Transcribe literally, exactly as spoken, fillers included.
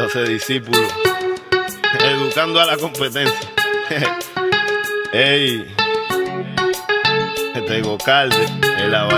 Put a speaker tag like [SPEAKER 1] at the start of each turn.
[SPEAKER 1] haciéndose discípulo, educando a la competencia. Ey, este Gocalde, el